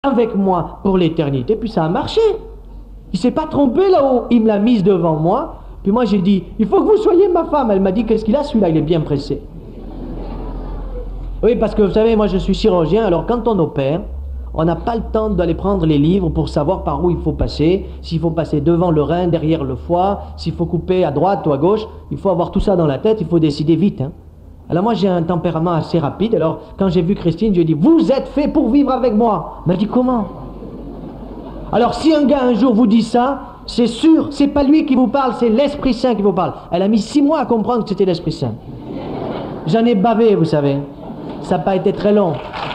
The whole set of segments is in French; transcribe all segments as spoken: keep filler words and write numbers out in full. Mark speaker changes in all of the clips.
Speaker 1: avec moi pour l'éternité. Puis ça a marché. Il ne s'est pas trompé là-haut. Il me l'a mise devant moi. Puis moi j'ai dit, il faut que vous soyez ma femme. Elle m'a dit, qu'est-ce qu'il a celui-là? Il est bien pressé. Oui, parce que vous savez, moi je suis chirurgien. Alors quand on opère, on n'a pas le temps d'aller prendre les livres pour savoir par où il faut passer. S'il faut passer devant le rein, derrière le foie, s'il faut couper à droite ou à gauche. Il faut avoir tout ça dans la tête. Il faut décider vite, hein. Alors moi j'ai un tempérament assez rapide, alors quand j'ai vu Christine, je lui ai dit, vous êtes fait pour vivre avec moi. Elle m'a dit, comment? Alors si un gars un jour vous dit ça, c'est sûr, c'est pas lui qui vous parle, c'est l'Esprit Saint qui vous parle. Elle a mis six mois à comprendre que c'était l'Esprit Saint. J'en ai bavé, vous savez. Ça n'a pas été très long.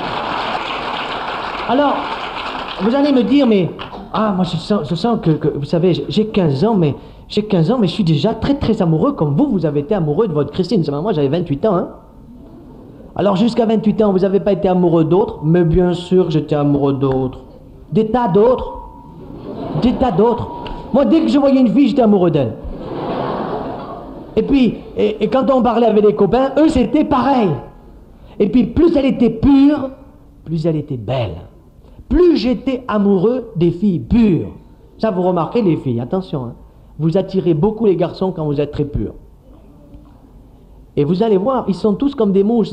Speaker 1: Alors, vous allez me dire, mais, ah, moi je sens, je sens que, que, vous savez, j'ai quinze ans, mais... J'ai quinze ans, mais je suis déjà très très amoureux, comme vous, vous avez été amoureux de votre Christine. Moi, j'avais vingt-huit ans, hein. Alors, jusqu'à vingt-huit ans, vous n'avez pas été amoureux d'autres, mais bien sûr, j'étais amoureux d'autres. Des tas d'autres. Des tas d'autres. Moi, dès que je voyais une fille, j'étais amoureux d'elle. Et puis, et, et quand on parlait avec des copains, eux, c'était pareil. Et puis, plus elle était pure, plus elle était belle. Plus j'étais amoureux des filles pures. Ça, vous remarquez, les filles, attention, hein. Vous attirez beaucoup les garçons quand vous êtes très pur. Et vous allez voir, ils sont tous comme des mouches.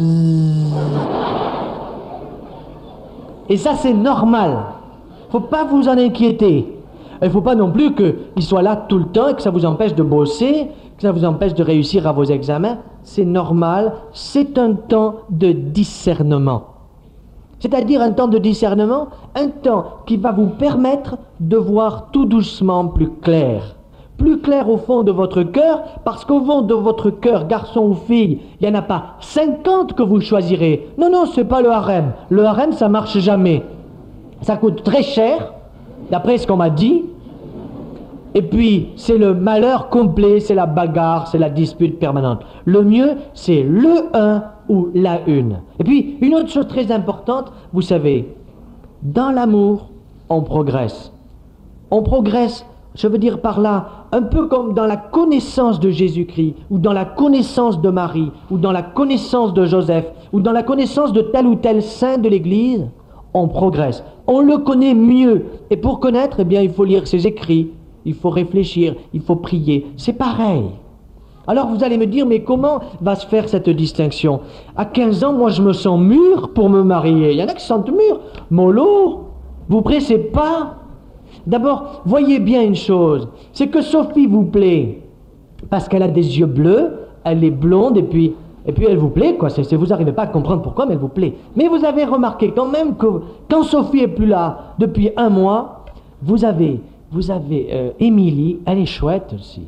Speaker 1: Et ça, c'est normal. Il ne faut pas vous en inquiéter. Il ne faut pas non plus qu'ils soient là tout le temps et que ça vous empêche de bosser, que ça vous empêche de réussir à vos examens. C'est normal. C'est un temps de discernement. C'est-à-dire un temps de discernement, un temps qui va vous permettre de voir tout doucement plus clair. Plus clair au fond de votre cœur, parce qu'au fond de votre cœur, garçon ou fille, il n'y en a pas cinquante que vous choisirez. Non, non, c'est pas le harem. Le harem, ça marche jamais. Ça coûte très cher, d'après ce qu'on m'a dit. Et puis, c'est le malheur complet, c'est la bagarre, c'est la dispute permanente. Le mieux, c'est le un ou la une. Et puis, une autre chose très importante, vous savez, dans l'amour, on progresse. On progresse. Je veux dire par là, un peu comme dans la connaissance de Jésus-Christ, ou dans la connaissance de Marie, ou dans la connaissance de Joseph, ou dans la connaissance de tel ou tel saint de l'Église, on progresse. On le connaît mieux. Et pour connaître, eh bien, il faut lire ses écrits, il faut réfléchir, il faut prier. C'est pareil. Alors vous allez me dire, mais comment va se faire cette distinction? À quinze ans, moi je me sens mûr pour me marier. Il y en a qui se sentent mûrs. Mollo, vous pressez pas. D'abord, voyez bien une chose, c'est que Sophie vous plaît parce qu'elle a des yeux bleus, elle est blonde et puis, et puis elle vous plaît, quoi. C'est, c'est, vous n'arrivez pas à comprendre pourquoi, mais elle vous plaît. Mais vous avez remarqué quand même que quand Sophie est plus là depuis un mois, vous avez, vous avez euh, Émilie, elle est chouette aussi.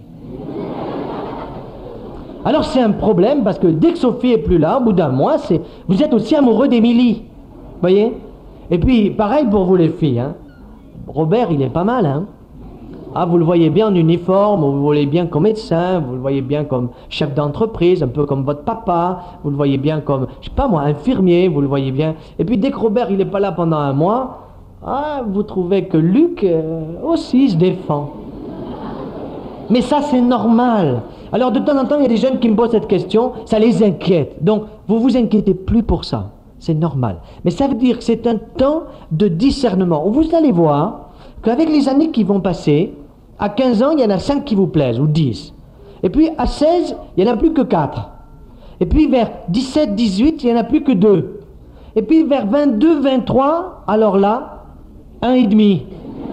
Speaker 1: Alors c'est un problème parce que dès que Sophie est plus là, au bout d'un mois, c'est, vous êtes aussi amoureux d'Émilie, voyez. Et puis pareil pour vous les filles, hein. Robert, il est pas mal, hein. Ah, vous le voyez bien en uniforme, vous le voyez bien comme médecin, vous le voyez bien comme chef d'entreprise, un peu comme votre papa, vous le voyez bien comme, je sais pas moi, infirmier, vous le voyez bien. Et puis dès que Robert, il est pas là pendant un mois, ah, vous trouvez que Luc euh, aussi se défend. Mais ça, c'est normal. Alors de temps en temps, il y a des jeunes qui me posent cette question, ça les inquiète. Donc, vous vous inquiétez plus pour ça. C'est normal. Mais ça veut dire que c'est un temps de discernement. Vous allez voir qu'avec les années qui vont passer, à quinze ans, il y en a cinq qui vous plaisent, ou dix. Et puis à seize, il n'y en a plus que quatre. Et puis vers dix-sept, dix-huit, il n'y en a plus que deux. Et puis vers vingt-deux, vingt-trois, alors là, un et demi.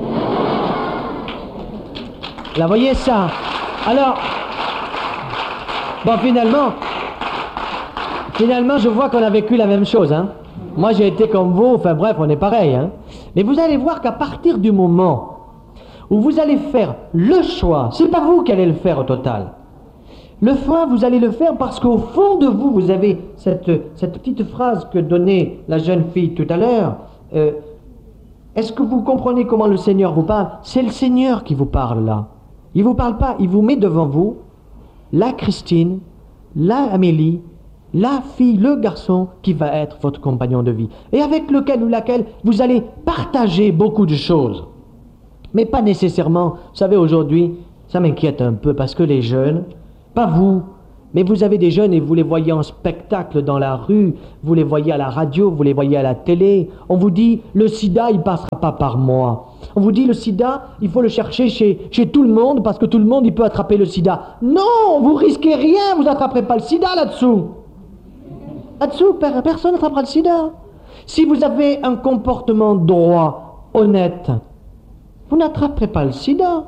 Speaker 1: Là, voyez ça. Alors, bon, finalement... Finalement, je vois qu'on a vécu la même chose, hein. Moi, j'ai été comme vous, enfin bref, on est pareil, hein. Mais vous allez voir qu'à partir du moment où vous allez faire le choix, c'est pas vous qui allez le faire au total. Le choix, vous allez le faire parce qu'au fond de vous, vous avez cette, cette petite phrase que donnait la jeune fille tout à l'heure. Euh, est-ce que vous comprenez comment le Seigneur vous parle? C'est le Seigneur qui vous parle là. Il vous parle pas, il vous met devant vous la Christine, la Amélie, la fille, le garçon qui va être votre compagnon de vie et avec lequel ou laquelle vous allez partager beaucoup de choses. Mais pas nécessairement, vous savez, aujourd'hui, ça m'inquiète un peu parce que les jeunes, pas vous, Mais vous avez des jeunes et vous les voyez en spectacle dans la rue, vous les voyez à la radio, vous les voyez à la télé. On vous dit, le sida, il ne passera pas par moi. On vous dit, le sida, il faut le chercher chez, chez tout le monde parce que tout le monde, il peut attraper le sida. Non, vous risquez rien, vous n'attraperez pas le sida là-dessous. Là-dessous, personne n'attrapera le sida. Si vous avez un comportement droit, honnête, vous n'attraperez pas le sida.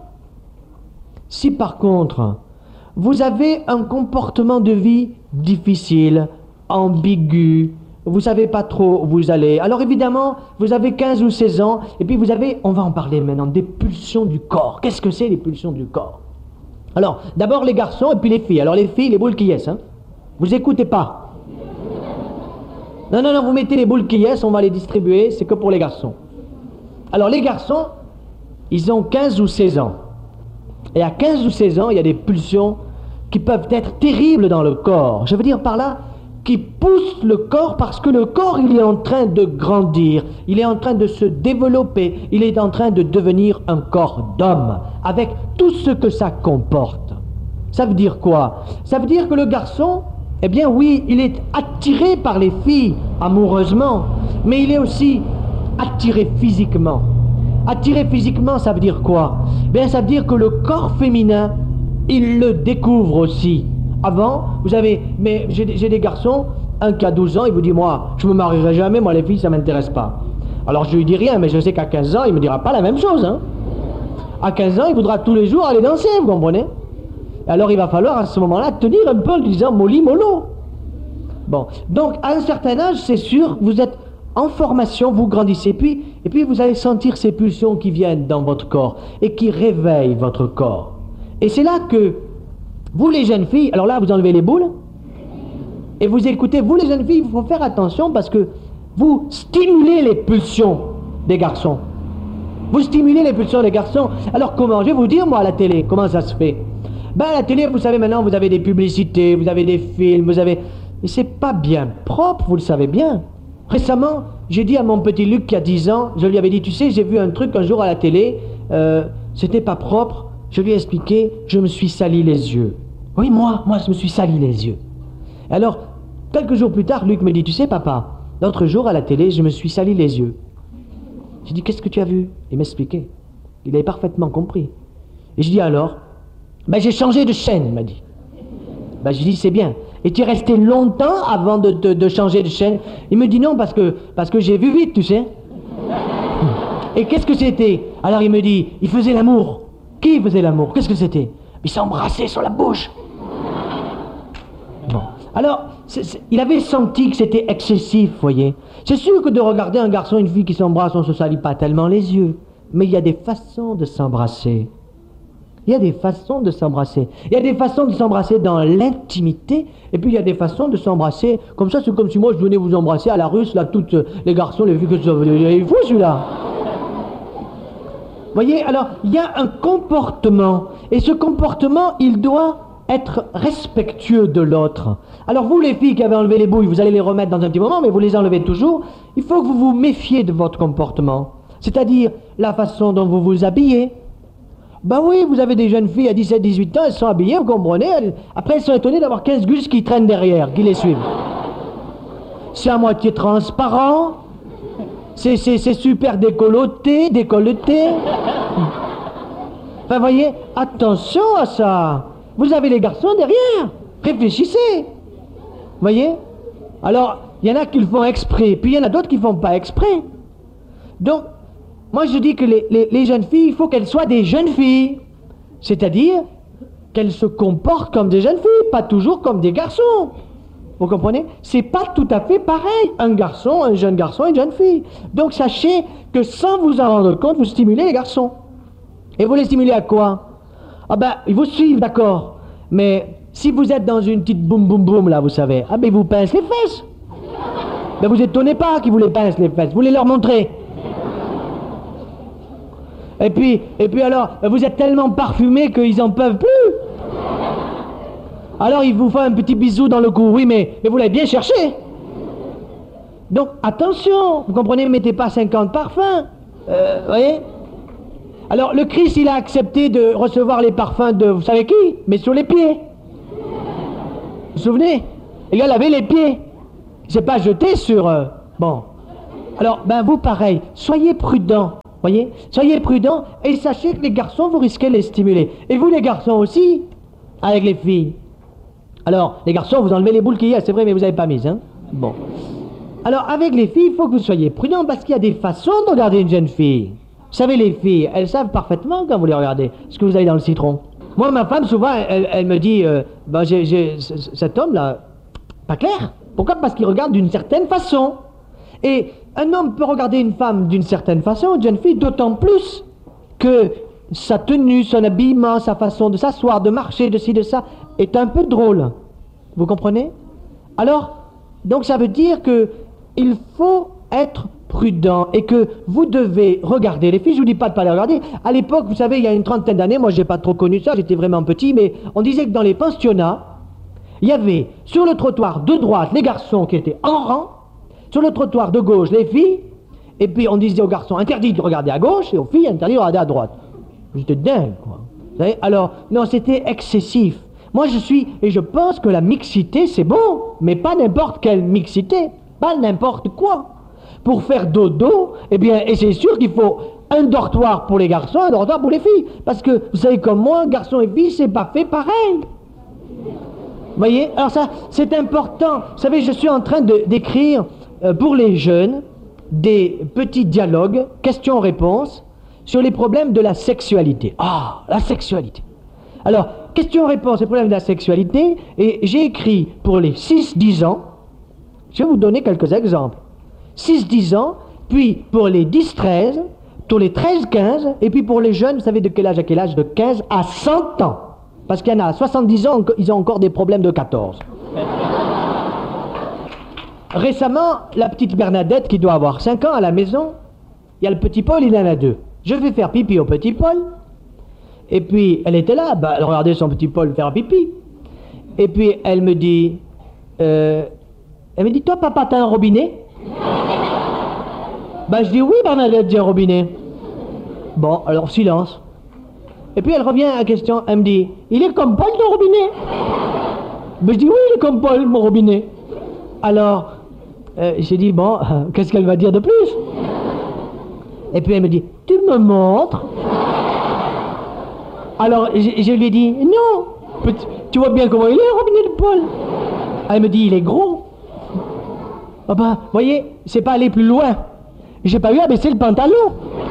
Speaker 1: Si par contre, vous avez un comportement de vie difficile, ambigu, vous ne savez pas trop où vous allez. Alors évidemment, vous avez quinze ou seize ans, et puis vous avez, on va en parler maintenant, des pulsions du corps. Qu'est-ce que c'est les pulsions du corps? Alors, d'abord les garçons et puis les filles. Alors les filles, les boules qui yes, hein. Vous écoutez pas. Non, non, non, vous mettez les boules qui yes, on va les distribuer, c'est que pour les garçons. Alors les garçons, ils ont quinze ou seize ans. Et à quinze ou seize ans, il y a des pulsions qui peuvent être terribles dans le corps. Je veux dire par là, qui poussent le corps parce que le corps, il est en train de grandir, il est en train de se développer, il est en train de devenir un corps d'homme, avec tout ce que ça comporte. Ça veut dire quoi? Ça veut dire que le garçon, eh bien oui, il est attiré par les filles, amoureusement, mais il est aussi attiré physiquement. Attiré physiquement, ça veut dire quoi? Bien, ça veut dire que le corps féminin, il le découvre aussi. Avant, vous avez, mais j'ai, j'ai des garçons, un qui a douze ans, il vous dit, moi, je me marierai jamais, moi les filles, ça m'intéresse pas. Alors je lui dis rien, mais je sais qu'à quinze ans, il me dira pas la même chose, hein. À quinze ans, il voudra tous les jours aller danser, vous comprenez? Alors il va falloir à ce moment-là tenir un peu en lui disant, molly, mollo. Bon, donc à un certain âge, c'est sûr, vous êtes en formation, vous grandissez, puis, et puis vous allez sentir ces pulsions qui viennent dans votre corps et qui réveillent votre corps. Et c'est là que, vous les jeunes filles, alors là vous enlevez les boules, et vous écoutez, vous les jeunes filles, il faut faire attention parce que vous stimulez les pulsions des garçons. Vous stimulez les pulsions des garçons. Alors comment? Je vais vous dire, moi, à la télé, comment ça se fait? Ben à la télé, vous savez, maintenant, vous avez des publicités, vous avez des films, vous avez... Et c'est pas bien propre, vous le savez bien. Récemment, j'ai dit à mon petit Luc qui a dix ans, je lui avais dit, tu sais, j'ai vu un truc un jour à la télé, euh, c'était pas propre, je lui ai expliqué, je me suis sali les yeux. Oui, moi, moi, je me suis sali les yeux. Alors, quelques jours plus tard, Luc me dit, tu sais, papa, l'autre jour à la télé, je me suis sali les yeux. J'ai dit, qu'est-ce que tu as vu? Il m'expliquait. Il avait parfaitement compris. Et je dis, alors? Ben, j'ai changé de chaîne, il m'a dit. Ben, je dis, c'est bien. Et tu es resté longtemps avant de, de, de changer de chaîne? Il me dit non, parce que, parce que j'ai vu vite, tu sais. Et qu'est-ce que c'était? Alors il me dit, il faisait l'amour. Qui faisait l'amour? Qu'est-ce que c'était? Il s'embrassait sur la bouche. Bon. Alors, c'est, c'est, il avait senti que c'était excessif, vous voyez. C'est sûr que de regarder un garçon et une fille qui s'embrassent, on ne se salit pas tellement les yeux. Mais il y a des façons de s'embrasser. Il y a des façons de s'embrasser. Il y a des façons de s'embrasser dans l'intimité, et puis il y a des façons de s'embrasser comme ça. C'est comme si moi je venais vous embrasser à la russe, là, toutes les garçons, les filles que ça veut. Il est fou celui-là. Vous voyez, alors il y a un comportement, et ce comportement, il doit être respectueux de l'autre. Alors vous les filles qui avez enlevé les bouilles, vous allez les remettre dans un petit moment, mais vous les enlevez toujours. Il faut que vous vous méfiez de votre comportement, c'est-à-dire la façon dont vous vous habillez. Ben oui, vous avez des jeunes filles à dix-sept dix-huit ans, elles sont habillées, vous comprenez, elles, après elles sont étonnées d'avoir quinze gus qui traînent derrière, qui les suivent. C'est à moitié transparent, c'est, c'est, c'est super décolleté, décolleté. Enfin, voyez, attention à ça. Vous avez les garçons derrière, réfléchissez. Vous voyez? Alors, il y en a qui le font exprès, puis il y en a d'autres qui ne font pas exprès. Donc, moi, je dis que les, les, les jeunes filles, il faut qu'elles soient des jeunes filles. C'est-à-dire qu'elles se comportent comme des jeunes filles, pas toujours comme des garçons. Vous comprenez? C'est pas tout à fait pareil. Un garçon, un jeune garçon, une jeune fille. Donc, sachez que sans vous en rendre compte, vous stimulez les garçons. Et vous les stimulez à quoi? Ah ben, ils vous suivent, d'accord. Mais si vous êtes dans une petite boum boum boum, là, vous savez, ah ben, ils vous pincent les fesses. Ben, vous étonnez pas qu'ils vous les pincent les fesses. Vous les leur montrez. Et puis, et puis alors, vous êtes tellement parfumé qu'ils en peuvent plus. Alors il vous fait un petit bisou dans le cou, oui, mais, mais vous l'avez bien cherché. Donc attention, vous comprenez, mettez pas cinquante parfums. Euh, vous voyez? Alors le Christ, il a accepté de recevoir les parfums de, vous savez qui? Mais sur les pieds. vous souvenez? Et là, elle avait les pieds. C'est pas jeté sur... Euh, bon. Alors, ben vous, pareil, soyez prudents, voyez? Soyez prudents et sachez que les garçons, vous risquez de les stimuler. Et vous, les garçons aussi, avec les filles. Alors, les garçons, vous enlevez les boules qu'il y a, c'est vrai, mais vous n'avez pas mis, hein? Bon. Alors, avec les filles, il faut que vous soyez prudents parce qu'il y a des façons de regarder une jeune fille. Vous savez, les filles, elles savent parfaitement quand vous les regardez ce que vous avez dans le citron. Moi, ma femme, souvent, elle, elle me dit, euh, ben, j'ai, j'ai, cet homme-là, pas clair. Pourquoi? Parce qu'il regarde d'une certaine façon. Et un homme peut regarder une femme d'une certaine façon, une jeune fille, d'autant plus que sa tenue, son habillement, sa façon de s'asseoir, de marcher, de ci, de ça, est un peu drôle. Vous comprenez? Alors, donc ça veut dire que il faut être prudent et que vous devez regarder les filles. Je vous dis pas de pas les regarder. À l'époque, vous savez, il y a une trentaine d'années, moi j'ai pas trop connu ça, j'étais vraiment petit, mais on disait que dans les pensionnats, il y avait sur le trottoir de droite les garçons qui étaient en rang, sur le trottoir de gauche les filles, et puis on disait aux garçons interdit de regarder à gauche et aux filles interdit de regarder à droite. J'étais dingue, quoi. Vous savez? Alors, non, c'était excessif. Moi je suis, et je pense que la mixité c'est bon, mais pas n'importe quelle mixité, pas n'importe quoi. Pour faire dodo, eh bien, et c'est sûr qu'il faut un dortoir pour les garçons, un dortoir pour les filles. Parce que, vous savez comme moi, garçons et filles, c'est pas fait pareil. Vous voyez? Alors ça, c'est important. Vous savez, je suis en train de, d'écrire euh, pour les jeunes des petits dialogues, questions-réponses, sur les problèmes de la sexualité. Ah, la sexualité. Alors, questions-réponses, les problèmes de la sexualité, et j'ai écrit pour les six dix ans, je vais vous donner quelques exemples. six dix ans, puis pour les dix treize, pour les treize quinze, et puis pour les jeunes, vous savez de quel âge à quel âge? De quinze à cent ans. Parce qu'il y en a à soixante-dix ans, ils ont encore des problèmes de quatorze. Récemment, la petite Bernadette qui doit avoir cinq ans à la maison, il y a le petit Paul, il en a deux. Je vais faire pipi au petit Paul, et puis elle était là, bah, elle regardait son petit Paul faire pipi. Et puis elle me dit, euh, elle me dit, toi papa, t'as un robinet? Ben je dis oui Bernadette, j'ai un robinet. Bon, alors silence. Et puis elle revient à la question, elle me dit, il est comme Paul ton robinet? Ben je dis oui, il est comme Paul mon robinet. Alors, euh, j'ai dit bon, euh, qu'est-ce qu'elle va dire de plus? Et puis elle me dit, tu me montres? Alors je, je lui ai dit, non, petit, tu vois bien comment il est le robinet de Paul? Elle me dit, il est gros. Ah ben, voyez, c'est pas aller plus loin. J'ai pas eu à baisser le pantalon.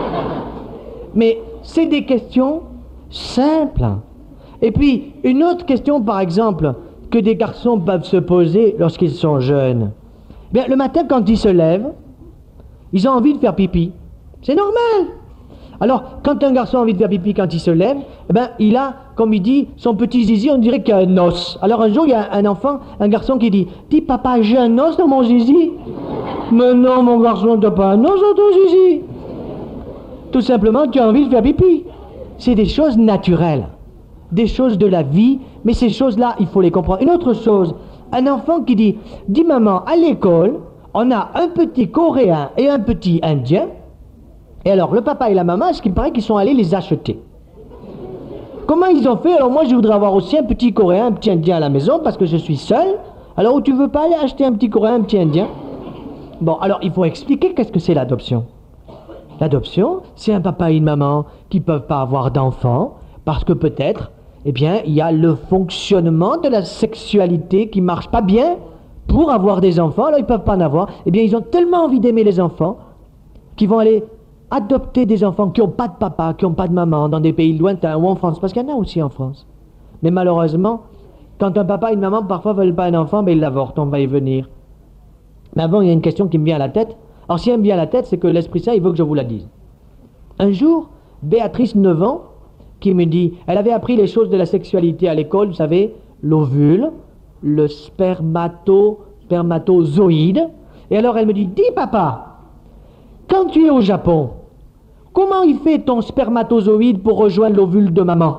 Speaker 1: Mais c'est des questions simples. Et puis, une autre question, par exemple, que des garçons peuvent se poser lorsqu'ils sont jeunes. Bien, le matin, quand ils se lèvent, ils ont envie de faire pipi. C'est normal. Alors, quand un garçon a envie de faire pipi quand il se lève, eh ben, il a, comme il dit, son petit zizi, on dirait qu'il y a un os. Alors un jour, il y a un enfant, un garçon qui dit, « Dis papa, j'ai un os dans mon zizi ?» ?»« Mais non, mon garçon, t'as pas un os dans ton zizi. » Tout simplement, tu as envie de faire pipi. C'est des choses naturelles, des choses de la vie, mais ces choses-là, il faut les comprendre. Une autre chose, un enfant qui dit, « Dis maman, à l'école, on a un petit Coréen et un petit Indien. » Et alors, le papa et la maman, est-ce qu'il paraît qu'ils sont allés les acheter? Comment ils ont fait? Alors moi, je voudrais avoir aussi un petit Coréen, un petit Indien à la maison, parce que je suis seul. Alors, où tu veux pas aller acheter un petit Coréen, un petit Indien? Bon, alors, il faut expliquer qu'est-ce que c'est l'adoption. L'adoption, c'est un papa et une maman qui ne peuvent pas avoir d'enfants, parce que peut-être, eh bien, il y a le fonctionnement de la sexualité qui marche pas bien pour avoir des enfants, alors ils ne peuvent pas en avoir. Eh bien, ils ont tellement envie d'aimer les enfants qu'ils vont aller adopter des enfants qui n'ont pas de papa, qui n'ont pas de maman, dans des pays lointains ou en France, parce qu'il y en a aussi en France. Mais malheureusement, quand un papa et une maman parfois ne veulent pas un enfant, ben ils l'avortent, on va y venir. Mais avant, il y a une question qui me vient à la tête. Alors si elle me vient à la tête, c'est que l'Esprit Saint, il veut que je vous la dise. Un jour, Béatrice, neuf ans, qui me dit, elle avait appris les choses de la sexualité à l'école, vous savez, l'ovule, le spermato, spermatozoïde, et alors elle me dit, dis papa, quand tu es au Japon, comment il fait ton spermatozoïde pour rejoindre l'ovule de maman?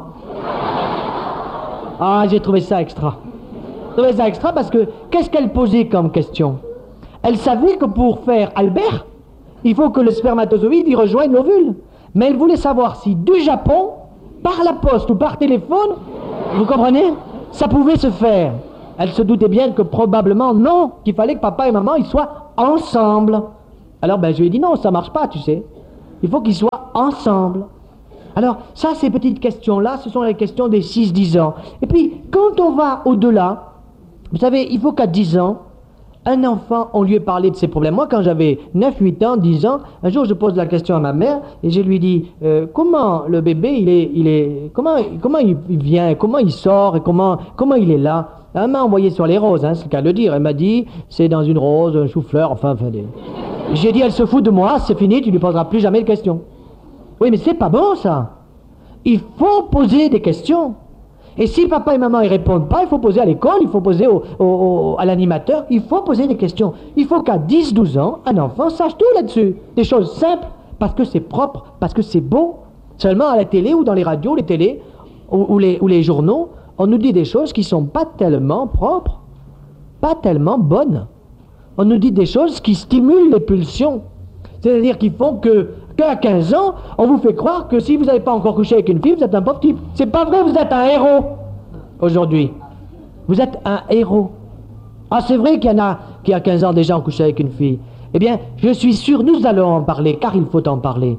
Speaker 1: Ah, j'ai trouvé ça extra. J'ai trouvé ça extra parce que, qu'est-ce qu'elle posait comme question? Elle savait que pour faire Albert, il faut que le spermatozoïde y rejoigne l'ovule. Mais elle voulait savoir si du Japon, par la poste ou par téléphone, vous comprenez, ça pouvait se faire. Elle se doutait bien que probablement, non, qu'il fallait que papa et maman, ils soient ensemble. Alors, ben, je lui ai dit, non, ça marche pas, tu sais. Il faut qu'ils soient ensemble. Alors, ça, ces petites questions-là, ce sont les questions des six dix ans. Et puis, quand on va au-delà, vous savez, il faut qu'à dix ans, un enfant, on lui ait parlé de ses problèmes. Moi, quand j'avais neuf huit ans, dix ans, un jour, je pose la question à ma mère et je lui dis, euh, comment le bébé, il est, il est, comment, comment il vient, comment il sort et comment, comment il est là. Elle m'a envoyé sur les roses, hein, c'est le cas de le dire. Elle m'a dit, c'est dans une rose, un chou-fleur, enfin, enfin des... J'ai dit, elle se fout de moi, c'est fini, tu lui poseras plus jamais de questions. Oui, mais c'est pas bon, ça. Il faut poser des questions. Et si papa et maman ne répondent pas, il faut poser à l'école, il faut poser au, au, au, à l'animateur, il faut poser des questions. Il faut qu'à dix douze ans, un enfant sache tout là-dessus. Des choses simples, parce que c'est propre, parce que c'est beau. Seulement à la télé ou dans les radios, les télés ou, ou, les, ou les journaux, on nous dit des choses qui ne sont pas tellement propres, pas tellement bonnes. On nous dit des choses qui stimulent les pulsions. C'est-à-dire qu'ils font que qu'à quinze ans, on vous fait croire que si vous n'avez pas encore couché avec une fille, vous êtes un pauvre type. C'est pas vrai, vous êtes un héros aujourd'hui. Vous êtes un héros. Ah, c'est vrai qu'il y en a qui, à quinze ans, déjà ont couché avec une fille. Eh bien, je suis sûr, nous allons en parler, car il faut en parler.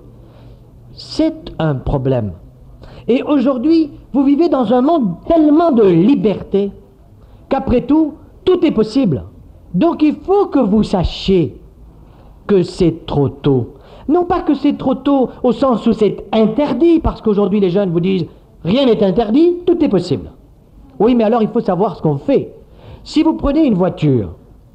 Speaker 1: C'est un problème. Et aujourd'hui, vous vivez dans un monde tellement de liberté qu'après tout, tout est possible. Donc il faut que vous sachiez que c'est trop tôt. Non pas que c'est trop tôt au sens où c'est interdit, parce qu'aujourd'hui les jeunes vous disent rien n'est interdit, tout est possible. Oui, mais alors il faut savoir ce qu'on fait. Si vous prenez une voiture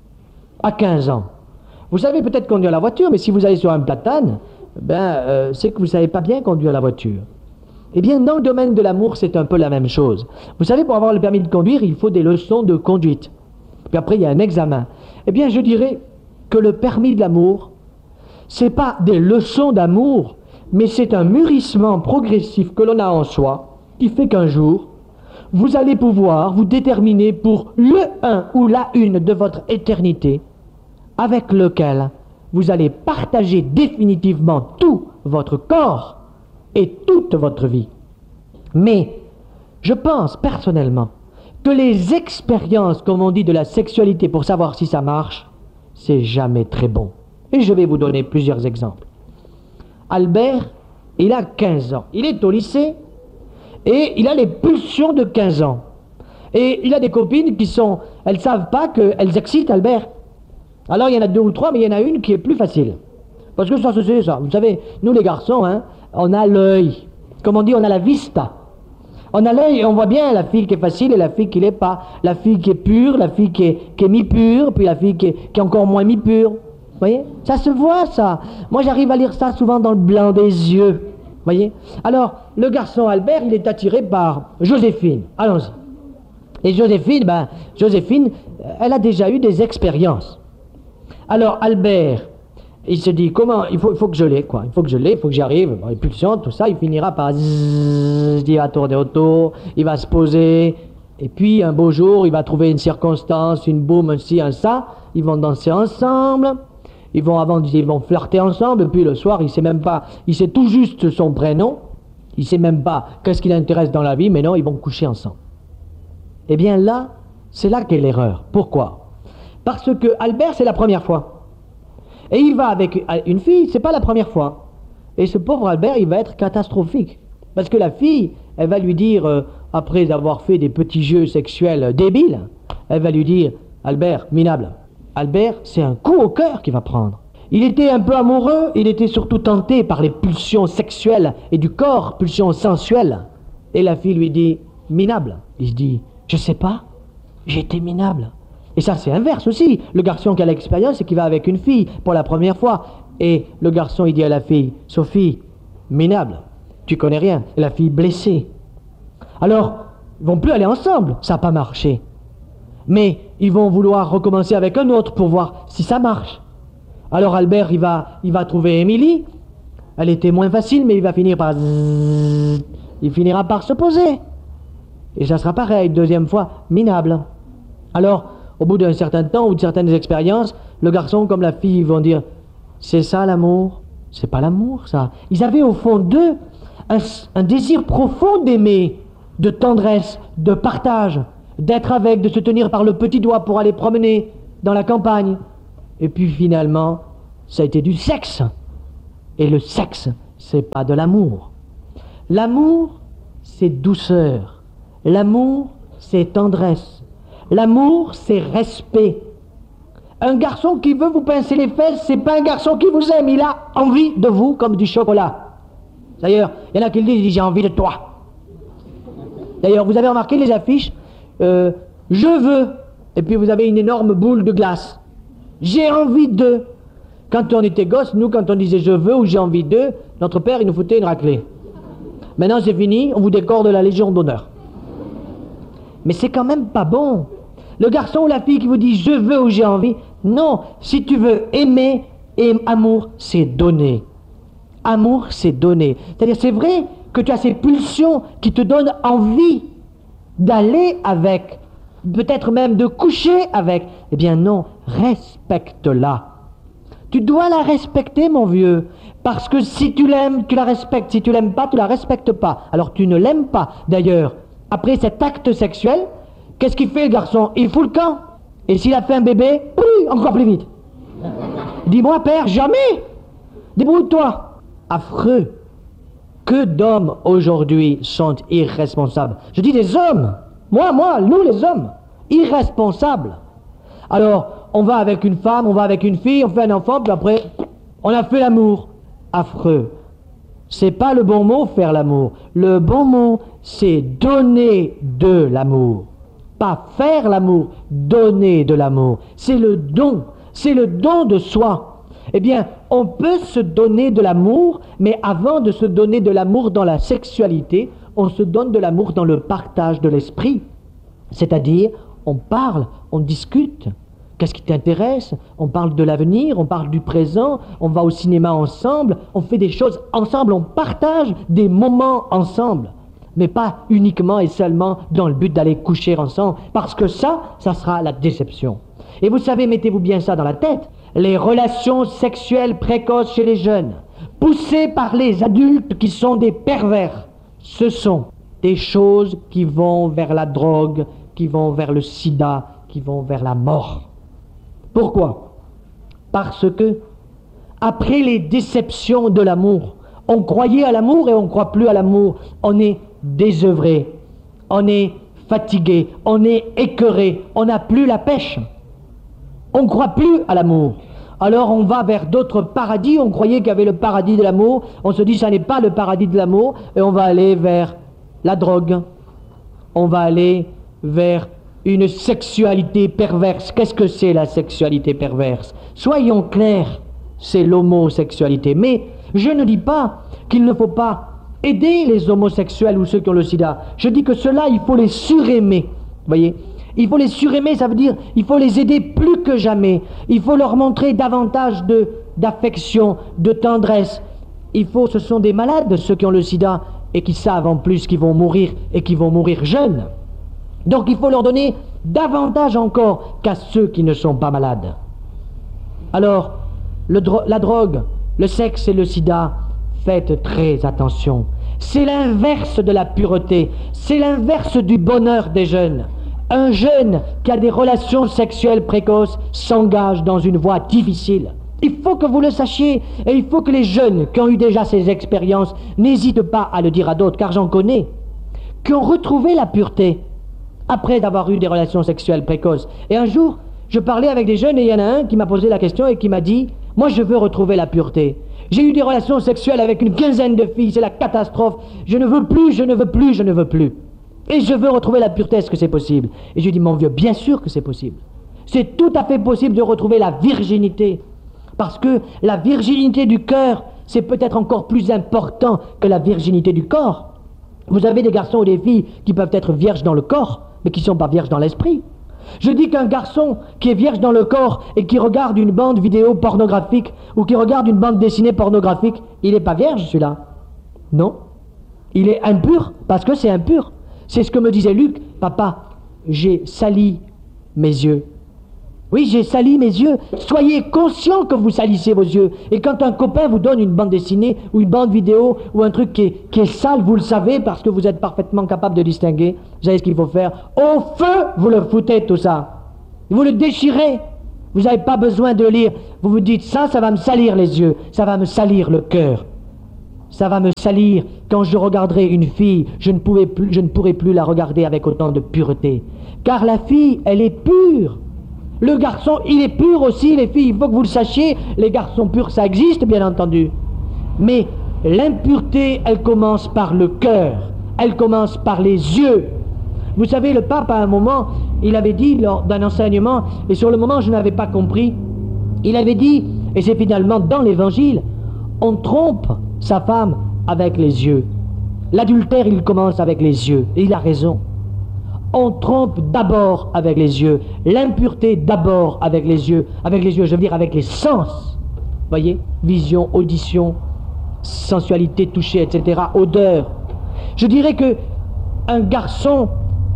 Speaker 1: à quinze ans, vous savez peut-être conduire la voiture, mais si vous allez sur un platane, ben, euh, c'est que vous ne savez pas bien conduire la voiture. Eh bien, dans le domaine de l'amour, c'est un peu la même chose. Vous savez, pour avoir le permis de conduire, il faut des leçons de conduite. Puis après, il y a un examen. Eh bien, je dirais que le permis de l'amour, c'est pas des leçons d'amour, mais c'est un mûrissement progressif que l'on a en soi, qui fait qu'un jour, vous allez pouvoir vous déterminer pour le un ou la une de votre éternité, avec lequel vous allez partager définitivement tout votre corps et toute votre vie. Mais je pense personnellement que les expériences, comme on dit, de la sexualité pour savoir si ça marche, c'est jamais très bon. Et je vais vous donner plusieurs exemples. Albert, il a quinze ans. Il est au lycée et il a les pulsions de quinze ans. Et il a des copines qui sont... Elles ne savent pas qu'elles excitent Albert. Alors il y en a deux ou trois, mais il y en a une qui est plus facile. Parce que ça, c'est ça. Vous savez, nous les garçons, hein, on a l'œil. Comme on dit, on a la vista. On a l'œil et on voit bien la fille qui est facile et la fille qui l'est pas. La fille qui est pure, la fille qui est, qui est mi-pure, puis la fille qui est, qui est encore moins mi-pure. Vous voyez? Ça se voit, ça. Moi, j'arrive à lire ça souvent dans le blanc des yeux. Vous voyez? Alors, le garçon Albert, il est attiré par Joséphine. Allons-y. Et Joséphine, ben, Joséphine, elle a déjà eu des expériences. Alors, Albert, il se dit, comment, il faut, il faut que je l'ai, quoi. Il faut que je l'ai, il faut que j'y arrive. Bon, les pulsions, tout ça, il finira par zzzz, il va tourner autour, il va se poser. Et puis, un beau jour, il va trouver une circonstance, une boum, un ci, un ça. Ils vont danser ensemble. Ils vont avant, ils vont flirter ensemble. Et puis, le soir, il sait même pas, il sait tout juste son prénom. Il sait même pas qu'est-ce qui l'intéresse dans la vie, mais non, ils vont coucher ensemble. Eh bien, là, c'est là qu'est l'erreur. Pourquoi? Parce que Albert, c'est la première fois. Et il va avec une fille, c'est pas la première fois. Et ce pauvre Albert, il va être catastrophique. Parce que la fille, elle va lui dire, euh, après avoir fait des petits jeux sexuels débiles, elle va lui dire, Albert, minable. Albert, c'est un coup au cœur qu'il va prendre. Il était un peu amoureux, il était surtout tenté par les pulsions sexuelles et du corps, pulsions sensuelles. Et la fille lui dit, minable. Il se dit, je sais pas, j'étais minable. Et ça, c'est inverse aussi. Le garçon qui a l'expérience et qui va avec une fille pour la première fois. Et le garçon, il dit à la fille, Sophie, minable, tu connais rien. Et la fille blessée. Alors, ils vont plus aller ensemble. Ça n'a pas marché. Mais ils vont vouloir recommencer avec un autre pour voir si ça marche. Alors Albert, il va, il va trouver Émilie. Elle était moins facile, mais il va finir par... Zzz, il finira par se poser. Et ça sera pareil, deuxième fois, minable. Alors, au bout d'un certain temps ou de certaines expériences, le garçon comme la fille vont dire « C'est ça l'amour ?» C'est pas l'amour, ça. Ils avaient au fond d'eux un, un désir profond d'aimer, de tendresse, de partage. d'être avec, de se tenir par le petit doigt pour aller promener dans la campagne. Et puis finalement, ça a été du sexe. Et le sexe, c'est pas de l'amour. L'amour, c'est douceur. L'amour, c'est tendresse. L'amour, c'est respect. Un garçon qui veut vous pincer les fesses, c'est pas un garçon qui vous aime, il a envie de vous comme du chocolat. D'ailleurs, il y en a qui le disent, j'ai envie de toi. D'ailleurs, vous avez remarqué les affiches, euh, je veux, et puis vous avez une énorme boule de glace. J'ai envie de. Quand on était gosse, nous, quand on disait je veux ou j'ai envie de, notre père, il nous foutait une raclée. Maintenant, c'est fini, on vous décore de la Légion d'honneur. Mais c'est quand même pas bon. Le garçon ou la fille qui vous dit je veux ou j'ai envie, non, si tu veux aimer, et amour, c'est donner. Amour, c'est donner. C'est-à-dire, c'est vrai que tu as ces pulsions qui te donnent envie d'aller avec, peut-être même de coucher avec. Eh bien non, respecte-la. Tu dois la respecter, mon vieux, parce que si tu l'aimes, tu la respectes. Si tu l'aimes pas, tu la respectes pas. Alors tu ne l'aimes pas. D'ailleurs, après cet acte sexuel, qu'est-ce qu'il fait le garçon? Il fout le camp. Et s'il a fait un bébé, oui, encore plus vite. Dis-moi, père, jamais. Débrouille-toi. Affreux. Que d'hommes aujourd'hui sont irresponsables. Je dis des hommes. Moi, moi, nous les hommes. Irresponsables. Alors, on va avec une femme, on va avec une fille, on fait un enfant, puis après, on a fait l'amour. Affreux. C'est pas le bon mot, faire l'amour. Le bon mot, c'est donner de l'amour. Pas faire l'amour, donner de l'amour. C'est le don. C'est le don de soi. Eh bien, on peut se donner de l'amour, mais avant de se donner de l'amour dans la sexualité, on se donne de l'amour dans le partage de l'esprit. C'est-à-dire, on parle, on discute. Qu'est-ce qui t'intéresse? On parle de l'avenir, on parle du présent, on va au cinéma ensemble, on fait des choses ensemble, on partage des moments ensemble. Mais pas uniquement et seulement dans le but d'aller coucher ensemble, parce que ça, ça sera la déception. Et vous savez, mettez-vous bien ça dans la tête, les relations sexuelles précoces chez les jeunes, poussées par les adultes qui sont des pervers, ce sont des choses qui vont vers la drogue, qui vont vers le sida, qui vont vers la mort. Pourquoi? Parce que, après les déceptions de l'amour, on croyait à l'amour et on ne croit plus à l'amour. On est désœuvré, on est fatigué, on est écœuré, on n'a plus la pêche. On ne croit plus à l'amour. Alors on va vers d'autres paradis, on croyait qu'il y avait le paradis de l'amour, on se dit ça n'est pas le paradis de l'amour, et on va aller vers la drogue, on va aller vers une sexualité perverse. Qu'est-ce que c'est la sexualité perverse? Soyons clairs, c'est l'homosexualité. Mais je ne dis pas qu'il ne faut pas aider les homosexuels ou ceux qui ont le sida. Je dis que ceux-là, il faut les suraimer. Vous voyez? Il faut les suraimer, ça veut dire il faut les aider plus que jamais. Il faut leur montrer davantage de, d'affection, de tendresse. Il faut, ce sont des malades, ceux qui ont le sida, et qui savent en plus qu'ils vont mourir, et qui vont mourir jeunes. Donc il faut leur donner davantage encore qu'à ceux qui ne sont pas malades. Alors, le dro- la drogue, le sexe et le sida, faites très attention. C'est l'inverse de la pureté, c'est l'inverse du bonheur des jeunes. Un jeune qui a des relations sexuelles précoces s'engage dans une voie difficile. Il faut que vous le sachiez, et il faut que les jeunes qui ont eu déjà ces expériences n'hésitent pas à le dire à d'autres, car j'en connais, qui ont retrouvé la pureté après d'avoir eu des relations sexuelles précoces. Et un jour, je parlais avec des jeunes et il y en a un qui m'a posé la question et qui m'a dit « Moi, je veux retrouver la pureté. J'ai eu des relations sexuelles avec une quinzaine de filles, c'est la catastrophe. Je ne veux plus, je ne veux plus, je ne veux plus. Et je veux retrouver la pureté, est-ce que c'est possible ?» Et je lui ai dit « Mon vieux, bien sûr que c'est possible. C'est tout à fait possible de retrouver la virginité. Parce que la virginité du cœur, c'est peut-être encore plus important que la virginité du corps. Vous avez des garçons ou des filles qui peuvent être vierges dans le corps, mais qui ne sont pas vierges dans l'esprit. Je dis qu'un garçon qui est vierge dans le corps et qui regarde une bande vidéo pornographique ou qui regarde une bande dessinée pornographique, il n'est pas vierge celui-là. Non. Il est impur parce que c'est impur. C'est ce que me disait Luc. Papa, j'ai sali mes yeux. Oui, j'ai sali mes yeux. Soyez conscient que vous salissez vos yeux. Et quand un copain vous donne une bande dessinée ou une bande vidéo ou un truc qui est, qui est sale, vous le savez parce que vous êtes parfaitement capable de distinguer. Vous savez ce qu'il faut faire. Au feu, vous le foutez tout ça. Vous le déchirez. Vous n'avez pas besoin de lire. Vous vous dites ça, ça va me salir les yeux. Ça va me salir le cœur. Ça va me salir. Quand je regarderai une fille, je ne, pouvais plus, je ne pourrai plus la regarder avec autant de pureté. Car la fille, elle est pure. Le garçon, il est pur aussi, les filles, il faut que vous le sachiez, les garçons purs, ça existe, bien entendu. Mais l'impureté, elle commence par le cœur, elle commence par les yeux. Vous savez, le pape, à un moment, il avait dit, lors d'un enseignement, et sur le moment, je n'avais pas compris, il avait dit, et c'est finalement dans l'évangile, on trompe sa femme avec les yeux. L'adultère, il commence avec les yeux, et il a raison. On trompe d'abord avec les yeux, l'impureté d'abord avec les yeux, avec les yeux, je veux dire avec les sens, voyez, vision, audition, sensualité, toucher, et cetera, odeur. Je dirais que un garçon,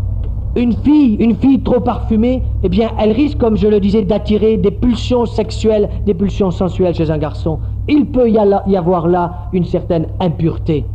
Speaker 1: une fille, une fille trop parfumée, eh bien, elle risque, comme je le disais, d'attirer des pulsions sexuelles, des pulsions sensuelles chez un garçon. Il peut y avoir là une certaine impureté.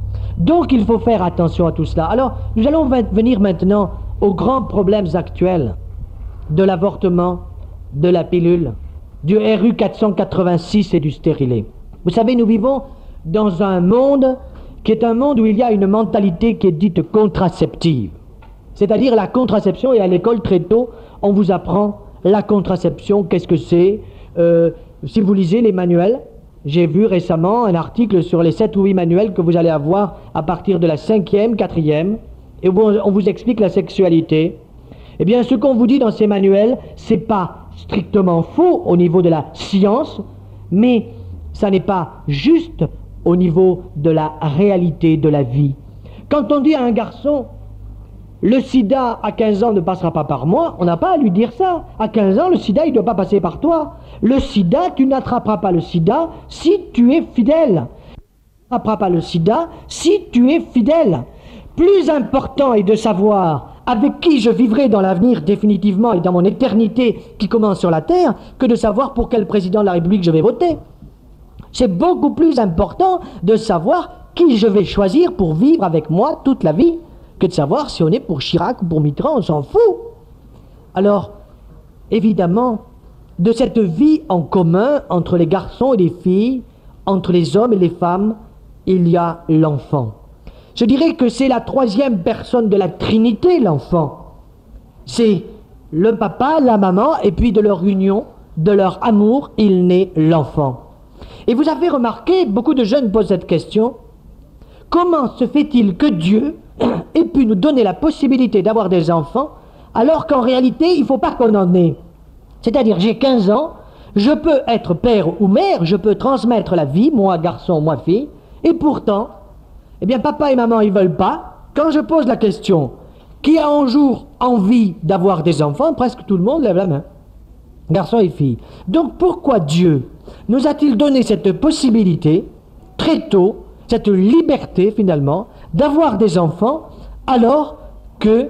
Speaker 1: Donc il faut faire attention à tout cela. Alors nous allons venir maintenant aux grands problèmes actuels de l'avortement, de la pilule, du R U quatre cent quatre-vingt-six et du stérilet. Vous savez, nous vivons dans un monde qui est un monde où il y a une mentalité qui est dite contraceptive. C'est-à-dire la contraception, et à l'école très tôt, on vous apprend la contraception, qu'est-ce que c'est. Euh, si vous lisez les manuels, j'ai vu récemment un article sur les sept ou huit manuels que vous allez avoir à partir de la cinquième, quatrième, et où on vous explique la sexualité. Eh bien, ce qu'on vous dit dans ces manuels, c'est pas strictement faux au niveau de la science, mais ça n'est pas juste au niveau de la réalité de la vie. Quand on dit à un garçon, le sida à quinze ans ne passera pas par moi, on n'a pas à lui dire ça. À quinze ans, le sida, il ne doit pas passer par toi. Le sida, tu n'attraperas pas le sida si tu es fidèle. Tu n'attraperas pas le sida si tu es fidèle. Plus important est de savoir avec qui je vivrai dans l'avenir définitivement et dans mon éternité qui commence sur la terre que de savoir pour quel président de la République je vais voter. C'est beaucoup plus important de savoir qui je vais choisir pour vivre avec moi toute la vie que de savoir si on est pour Chirac ou pour Mitterrand, on s'en fout. Alors, évidemment, de cette vie en commun entre les garçons et les filles, entre les hommes et les femmes, il y a l'enfant. Je dirais que c'est la troisième personne de la Trinité, l'enfant. C'est le papa, la maman, et puis de leur union, de leur amour, il naît l'enfant. Et vous avez remarqué, beaucoup de jeunes posent cette question, comment se fait-il que Dieu ait pu nous donner la possibilité d'avoir des enfants, alors qu'en réalité, il ne faut pas qu'on en ait. C'est-à-dire, j'ai quinze ans, je peux être père ou mère, je peux transmettre la vie, moi garçon, moi fille, et pourtant, eh bien, papa et maman, ils ne veulent pas. Quand je pose la question, qui a un jour envie d'avoir des enfants, presque tout le monde lève la main. Garçon et fille. Donc, pourquoi Dieu nous a-t-il donné cette possibilité, très tôt, cette liberté, finalement, d'avoir des enfants, alors que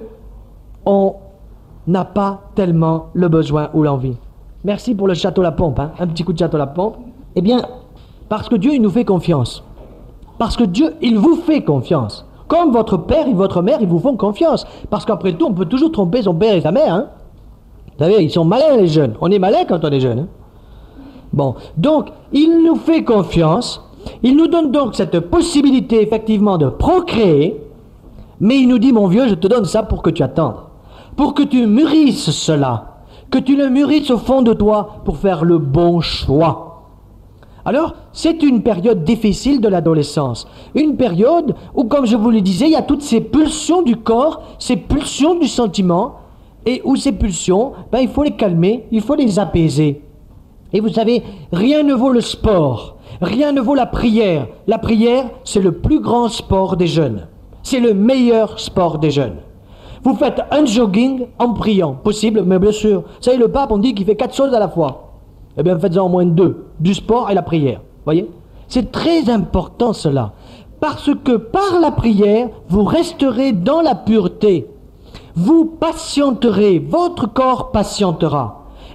Speaker 1: on n'a pas tellement le besoin ou l'envie. Merci pour le château La Pompe, hein, un petit coup de château La Pompe. Eh bien, parce que Dieu, il nous fait confiance. Parce que Dieu, il vous fait confiance. Comme votre père et votre mère, ils vous font confiance. Parce qu'après tout, on peut toujours tromper son père et sa mère. Hein. Vous savez, ils sont malins, les jeunes. On est malins quand on est jeune. Hein. Bon, donc, il nous fait confiance. Il nous donne donc cette possibilité, effectivement, de procréer. Mais il nous dit, mon vieux, je te donne ça pour que tu attendes. Pour que tu mûrisses cela. Que tu le mûrisses au fond de toi pour faire le bon choix. Alors, c'est une période difficile de l'adolescence. Une période où, comme je vous le disais, il y a toutes ces pulsions du corps, ces pulsions du sentiment, et où ces pulsions, ben, il faut les calmer, il faut les apaiser. Et vous savez, rien ne vaut le sport, rien ne vaut la prière. La prière, c'est le plus grand sport des jeunes. C'est le meilleur sport des jeunes. Vous faites un jogging en priant, possible, mais bien sûr. Vous savez, le pape, on dit qu'il fait quatre choses à la fois. Eh bien, faites-en au moins deux, du sport et la prière. Voyez ? C'est très important cela, parce que par la prière, vous resterez dans la pureté. Vous patienterez, votre corps patientera.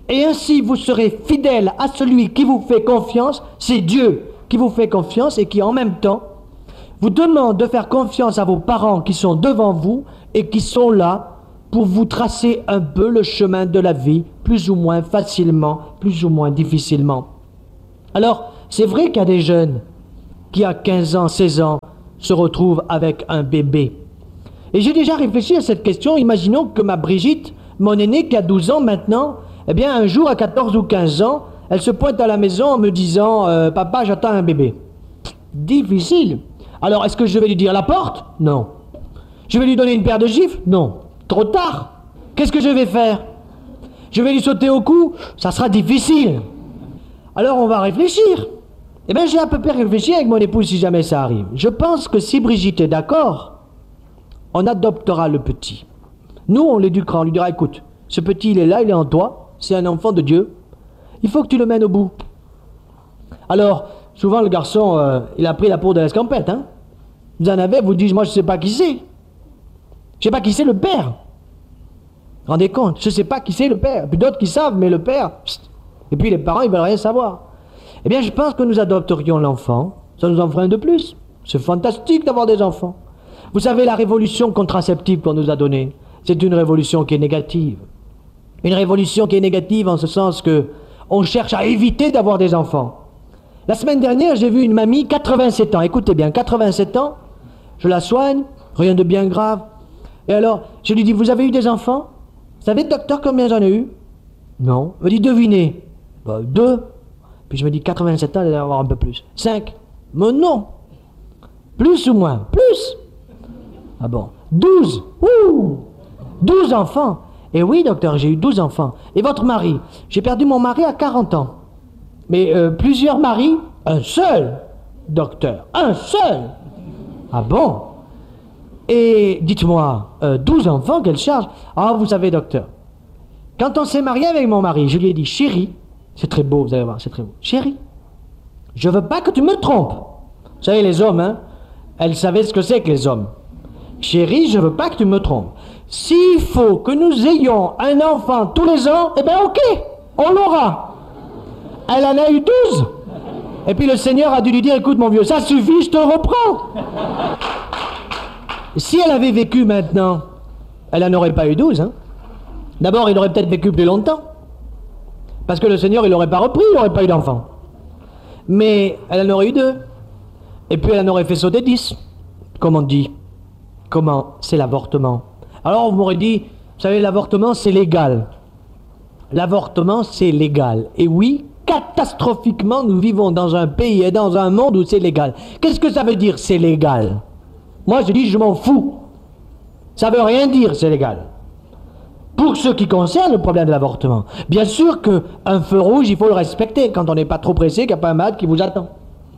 Speaker 1: Et ainsi vous serez fidèles à celui qui vous fait confiance, c'est Dieu qui vous fait confiance et qui en même temps vous demande de faire confiance à vos parents qui sont devant vous et qui sont là pour vous tracer un peu le chemin de la vie, plus ou moins facilement, plus ou moins difficilement. Alors, c'est vrai qu'il y a des jeunes qui à quinze ans, seize ans se retrouvent avec un bébé. Et j'ai déjà réfléchi à cette question. Imaginons que ma Brigitte, mon aînée qui a douze ans maintenant, eh bien un jour à quatorze ou quinze ans, elle se pointe à la maison en me disant euh, « Papa, j'attends un bébé ». Difficile. Alors, est-ce que je vais lui dire la porte? Non. Je vais lui donner une paire de gifles? Non. Trop tard. Qu'est-ce que je vais faire? Je vais lui sauter au cou? Ça sera difficile. Alors, on va réfléchir. Eh bien, j'ai à peu près réfléchi avec mon épouse si jamais ça arrive. Je pense que si Brigitte est d'accord, on adoptera le petit. Nous, on l'éduquera, on lui dira, écoute, ce petit, il est là, il est en toi, c'est un enfant de Dieu, il faut que tu le mènes au bout. Alors, souvent, le garçon, euh, il a pris la peau de l'escampette, hein. Vous en avez, vous dites, moi, je ne sais pas qui c'est. Je ne sais pas qui c'est le père. Rendez compte, je ne sais pas qui c'est le père. Puis d'autres qui savent, mais le père, pst. Et puis les parents, ils ne veulent rien savoir. Eh bien, je pense que nous adopterions l'enfant, ça nous en ferait un de plus. C'est fantastique d'avoir des enfants. Vous savez, la révolution contraceptive qu'on nous a donnée, c'est une révolution qui est négative. Une révolution qui est négative en ce sens que on cherche à éviter d'avoir des enfants. La semaine dernière, j'ai vu une mamie, quatre-vingt-sept ans, écoutez bien, quatre-vingt-sept ans, je la soigne, rien de bien grave. Et alors, je lui dis, vous avez eu des enfants? Vous savez, docteur, combien j'en ai eu? Non. Elle me dit, devinez. Ben, deux. Puis je me dis, quatre-vingt-sept ans, elle va avoir un peu plus. Cinq. Mais non. Plus ou moins? Plus. Ah bon? Douze. Ouh! Douze enfants. Et oui, docteur, j'ai eu douze enfants. Et votre mari? J'ai perdu mon mari à quarante ans. Mais euh, plusieurs maris? Un seul, docteur. Un seul. Ah bon? Et dites-moi, euh, douze enfants, quelle charge? Ah, vous savez, docteur, quand on s'est marié avec mon mari, je lui ai dit, chérie, c'est très beau, vous allez voir, c'est très beau. Chérie, je veux pas que tu me trompes. Vous savez, les hommes, hein, elle savait ce que c'est que les hommes. Chérie, je veux pas que tu me trompes. S'il faut que nous ayons un enfant tous les ans, eh bien ok, on l'aura. Elle en a eu douze. Et puis le Seigneur a dû lui dire, écoute mon vieux, ça suffit, je te reprends. Si elle avait vécu maintenant, elle n'en aurait pas eu douze. Hein. D'abord, il aurait peut-être vécu plus longtemps. Parce que le Seigneur, il n'aurait pas repris, il n'aurait pas eu d'enfant. Mais elle en aurait eu deux. Et puis elle en aurait fait sauter dix. Comme on dit. Comment? C'est l'avortement. Alors vous m'aurez dit, vous savez, l'avortement, c'est légal. L'avortement, c'est légal. Et oui, catastrophiquement, nous vivons dans un pays et dans un monde où c'est légal. Qu'est-ce que ça veut dire, c'est légal? Moi, je dis, je m'en fous. Ça veut rien dire, c'est légal. Pour ce qui concerne le problème de l'avortement, bien sûr qu'un feu rouge, il faut le respecter quand on n'est pas trop pressé, qu'il n'y a pas un malade qui vous attend.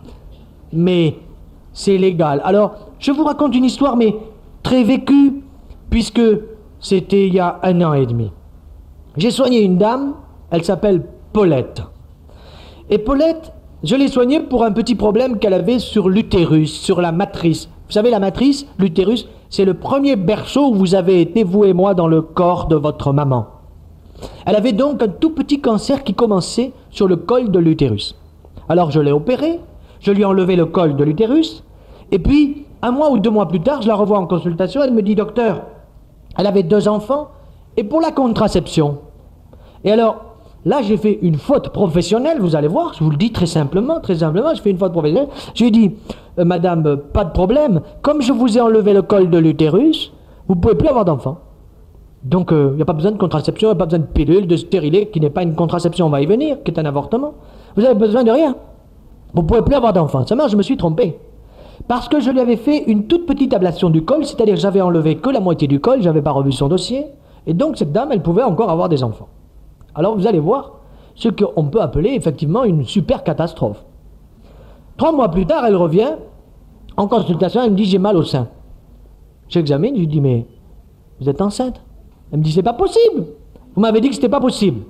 Speaker 1: Mais c'est légal. Alors, je vous raconte une histoire, mais très vécue, puisque c'était il y a un an et demi. J'ai soigné une dame, elle s'appelle Paulette. Et Paulette, je l'ai soignée pour un petit problème qu'elle avait sur l'utérus, sur la matrice. Vous savez, la matrice, l'utérus, c'est le premier berceau où vous avez été, vous et moi, dans le corps de votre maman. Elle avait donc un tout petit cancer qui commençait sur le col de l'utérus. Alors je l'ai opérée, je lui ai enlevé le col de l'utérus, et puis, un mois ou deux mois plus tard, je la revois en consultation, elle me dit, docteur, elle avait deux enfants, et pour la contraception. Et alors, là, j'ai fait une faute professionnelle, vous allez voir, je vous le dis très simplement, très simplement, j'ai fait une faute professionnelle. Je lui ai dit, euh, madame, euh, pas de problème, comme je vous ai enlevé le col de l'utérus, vous ne pouvez plus avoir d'enfant. Donc, il euh, n'y a pas besoin de contraception, il n'y a pas besoin de pilule, de stérilet, qui n'est pas une contraception, on va y venir, qui est un avortement. Vous avez besoin de rien. Vous ne pouvez plus avoir d'enfant. Seulement, je me suis trompé. Parce que je lui avais fait une toute petite ablation du col, c'est-à-dire que j'avais enlevé que la moitié du col, je n'avais pas revu son dossier, et donc cette dame, elle pouvait encore avoir des enfants. Alors vous allez voir ce qu'on peut appeler effectivement une super catastrophe. Trois mois plus tard, elle revient en consultation, elle me dit j'ai mal au sein. J'examine, je lui dis mais vous êtes enceinte? Elle me dit c'est pas possible. Vous m'avez dit que c'était pas possible.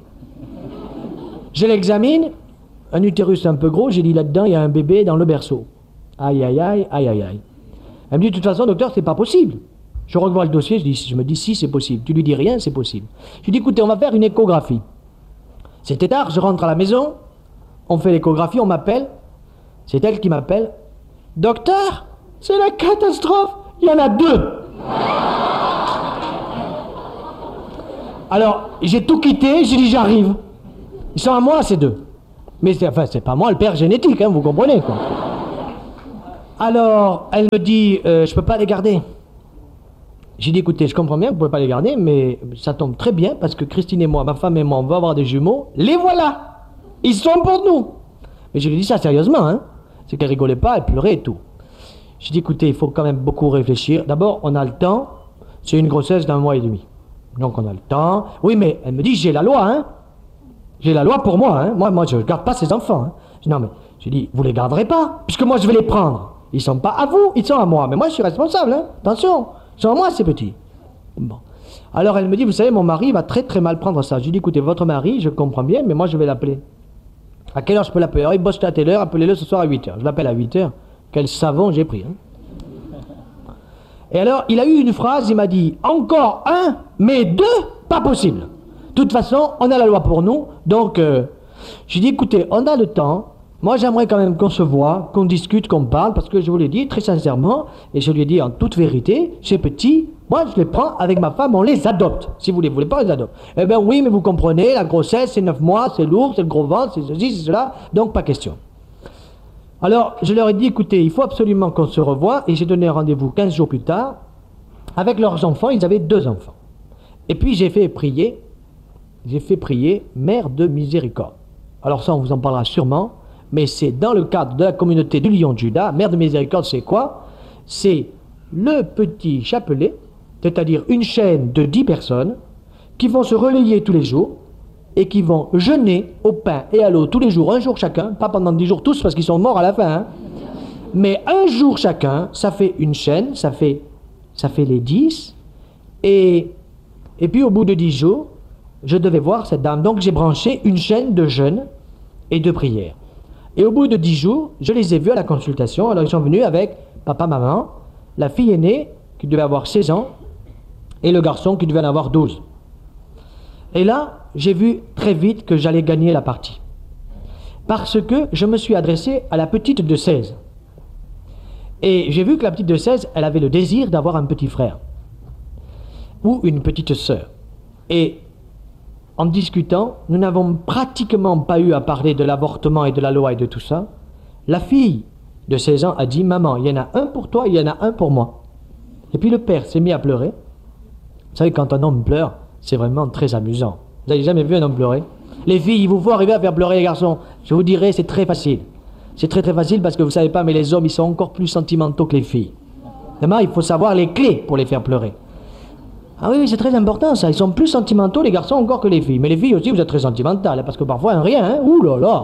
Speaker 1: Je l'examine, un utérus un peu gros, j'ai dit là-dedans il y a un bébé dans le berceau. Aïe aïe aïe aïe aïe aïe. Elle me dit de toute façon docteur c'est pas possible. Je revois le dossier, je, dis, je me dis si c'est possible. Tu lui dis rien, c'est possible. Je lui dis écoutez on va faire une échographie. C'était tard, je rentre à la maison, on fait l'échographie, on m'appelle, c'est elle qui m'appelle. Docteur, c'est la catastrophe, il y en a deux. Alors, j'ai tout quitté, j'ai dit j'arrive. Ils sont à moi, ces deux. Mais c'est, enfin, c'est pas moi le père génétique, hein, vous comprenez, quoi. Alors, elle me dit, euh, je peux pas les garder. J'ai dit, écoutez, je comprends bien que vous pouvez pas les garder, mais ça tombe très bien, parce que Christine et moi, ma femme et moi, on va avoir des jumeaux. Les voilà. Ils sont pour nous. Mais je lui ai dit ça sérieusement, hein. C'est qu'elle rigolait pas, elle pleurait et tout. J'ai dit, écoutez, il faut quand même beaucoup réfléchir. D'abord, on a le temps. C'est une grossesse d'un mois et demi. Donc on a le temps. Oui, mais elle me dit, j'ai la loi, hein. J'ai la loi pour moi, hein. Moi, moi, je ne garde pas ces enfants, hein. Je dis, non, mais, j'ai dit, vous les garderez pas, puisque moi, je vais les prendre. Ils sont pas à vous, ils sont à moi. Mais moi, je suis responsable, hein. Attention, ils sont à moi, ces petits. Bon. Alors, elle me dit, vous savez, mon mari va très, très mal prendre ça. Je lui dis, écoutez, votre mari, je comprends bien, mais moi, je vais l'appeler. À quelle heure je peux l'appeler? Alors, il bosse à telle heure, appelez-le ce soir à huit heures. Je l'appelle à huit heures. Quel savon j'ai pris, hein. Et alors, il a eu une phrase, il m'a dit, encore un, mais deux, pas possible. De toute façon, on a la loi pour nous, donc, euh, j'ai dit, écoutez, on a le temps, moi j'aimerais quand même qu'on se voit, qu'on discute, qu'on parle, parce que je vous l'ai dit très sincèrement, et je lui ai dit en toute vérité, ces petits, moi je les prends avec ma femme, on les adopte. Si vous les voulez pas, on les adopte. Eh bien oui, mais vous comprenez, la grossesse, c'est neuf mois, c'est lourd, c'est le gros ventre, c'est ceci, c'est cela, donc pas question. Alors, je leur ai dit, écoutez, il faut absolument qu'on se revoie, et j'ai donné un rendez-vous quinze jours plus tard, avec leurs enfants, ils avaient deux enfants. Et puis j'ai fait prier, j'ai fait prier Mère de Miséricorde. Alors ça, on vous en parlera sûrement, mais c'est dans le cadre de la communauté du Lion de Juda. Mère de Miséricorde, c'est quoi? C'est le petit chapelet, c'est-à-dire une chaîne de dix personnes, qui vont se relayer tous les jours, et qui vont jeûner au pain et à l'eau tous les jours, un jour chacun, pas pendant dix jours tous parce qu'ils sont morts à la fin, hein. Mais un jour chacun, ça fait une chaîne, ça fait, ça fait les dix, et, et puis au bout de dix jours, je devais voir cette dame. Donc j'ai branché une chaîne de jeûne et de prière. Et au bout de dix jours, je les ai vus à la consultation. Alors ils sont venus avec papa, maman, la fille aînée qui devait avoir seize ans, et le garçon qui devait en avoir douze. Et là, j'ai vu très vite que j'allais gagner la partie. Parce que je me suis adressé à la petite de seize. Et j'ai vu que la petite de seize, elle avait le désir d'avoir un petit frère. Ou une petite sœur. Et en discutant, nous n'avons pratiquement pas eu à parler de l'avortement et de la loi et de tout ça. La fille de seize ans a dit, maman, il y en a un pour toi, il y en a un pour moi. Et puis le père s'est mis à pleurer. Vous savez, quand un homme pleure, c'est vraiment très amusant. Vous n'avez jamais vu un homme pleurer? Les filles, il vous faut arriver à faire pleurer les garçons. Je vous dirais, c'est très facile. C'est très très facile parce que vous savez pas, mais les hommes, ils sont encore plus sentimentaux que les filles. Vraiment, il faut savoir les clés pour les faire pleurer. Ah oui, oui, c'est très important ça. Ils sont plus sentimentaux, les garçons, encore que les filles. Mais les filles aussi, vous êtes très sentimentales, parce que parfois, un rien, hein. Ouh là là.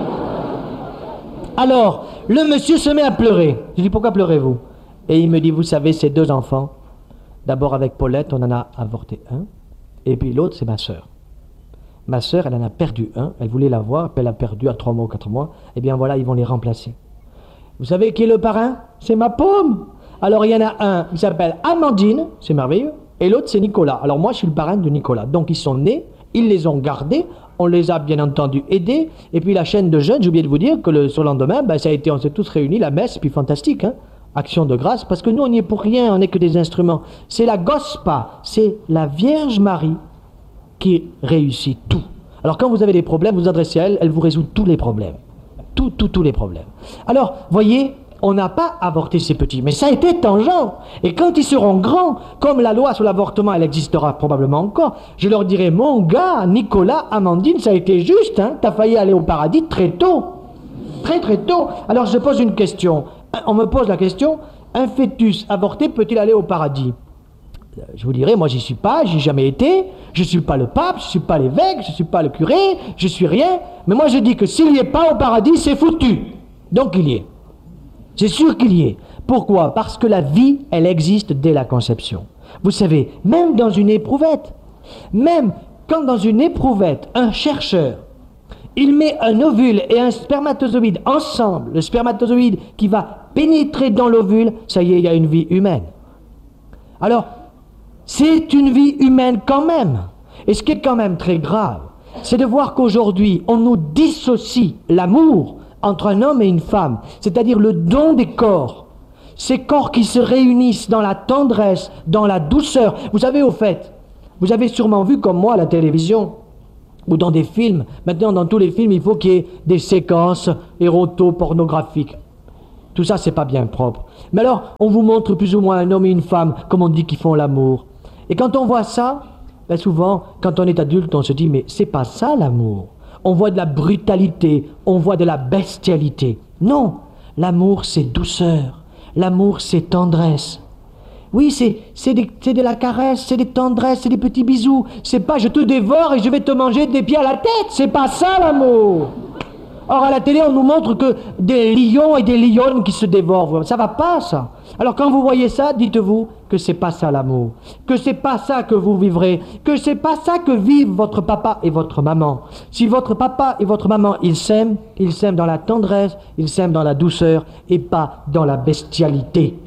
Speaker 1: Alors, le monsieur se met à pleurer. Je dis, pourquoi pleurez-vous? Et il me dit, vous savez, ces deux enfants, d'abord avec Paulette, on en a avorté un, et puis l'autre, c'est ma sœur. Ma sœur, elle en a perdu un, elle voulait l'avoir, puis elle a perdu à trois mois ou quatre mois. Eh bien voilà, ils vont les remplacer. Vous savez qui est le parrain? C'est ma paume. Alors il y en a un qui s'appelle Amandine, c'est merveilleux, et l'autre c'est Nicolas. Alors moi je suis le parrain de Nicolas. Donc ils sont nés, ils les ont gardés, on les a bien entendu aidés, et puis la chaîne de jeunes, j'ai oublié de vous dire que le, sur le lendemain, ben, ça a été, on s'est tous réunis, la messe, puis fantastique, hein, action de grâce, parce que nous on n'y est pour rien, on n'est que des instruments. C'est la Gospa, c'est la Vierge Marie qui réussit tout. Alors quand vous avez des problèmes, vous vous adressez à elle, elle vous résout tous les problèmes. Tout, tout, tous les problèmes. Alors, voyez, on n'a pas avorté ces petits, mais ça a été tangent. Et quand ils seront grands, comme la loi sur l'avortement, elle existera probablement encore, je leur dirai, mon gars, Nicolas, Amandine, ça a été juste, hein, t'as failli aller au paradis très tôt. Très très tôt. Alors je pose une question. On me pose la question, un fœtus avorté peut-il aller au paradis? Je vous dirai, moi j'y suis pas, j'y ai jamais été, je suis pas le pape, je suis pas l'évêque, je suis pas le curé, je suis rien, mais moi je dis que s'il n'y est pas au paradis, c'est foutu. Donc il y est. C'est sûr qu'il y est. Pourquoi? Parce que la vie, elle existe dès la conception. Vous savez, même dans une éprouvette, même quand dans une éprouvette, un chercheur, il met un ovule et un spermatozoïde ensemble, le spermatozoïde qui va pénétrer dans l'ovule, ça y est, il y a une vie humaine. Alors, c'est une vie humaine quand même. Et ce qui est quand même très grave, c'est de voir qu'aujourd'hui, on nous dissocie l'amour entre un homme et une femme, c'est-à-dire le don des corps, ces corps qui se réunissent dans la tendresse, dans la douceur. Vous savez, au fait, vous avez sûrement vu comme moi à la télévision, ou dans des films, maintenant dans tous les films, il faut qu'il y ait des séquences éroto-pornographiques. Tout ça, c'est pas bien propre. Mais alors, on vous montre plus ou moins un homme et une femme, comme on dit, qui font l'amour. Et quand on voit ça, ben souvent, quand on est adulte, on se dit, mais c'est pas ça l'amour. On voit de la brutalité, on voit de la bestialité. Non, l'amour, c'est douceur. L'amour, c'est tendresse. Oui, c'est, c'est, des, c'est de la caresse, c'est des tendresses, c'est des petits bisous. C'est pas je te dévore et je vais te manger des pieds à la tête. C'est pas ça l'amour. Or, à la télé, on nous montre que des lions et des lionnes qui se dévorent. Ça va pas, ça. Alors, quand vous voyez ça, dites-vous que c'est pas ça l'amour. Que c'est pas ça que vous vivrez. Que c'est pas ça que vivent votre papa et votre maman. Si votre papa et votre maman, ils s'aiment, ils s'aiment dans la tendresse, ils s'aiment dans la douceur et pas dans la bestialité.